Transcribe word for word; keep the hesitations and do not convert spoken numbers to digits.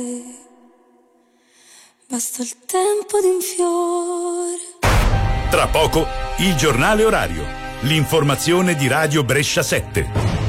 Basta il tempo di un fiore. Tra poco, il giornale orario. L'informazione di Radio Brescia sette.